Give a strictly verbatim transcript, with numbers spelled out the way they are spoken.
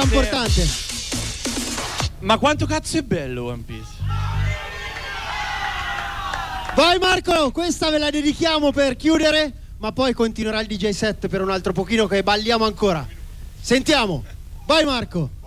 importante. Ma quanto cazzo è bello One Piece? Vai Marco, questa ve la dedichiamo per chiudere, ma poi continuerà il D J set per un altro pochino che balliamo ancora. Sentiamo, vai Marco.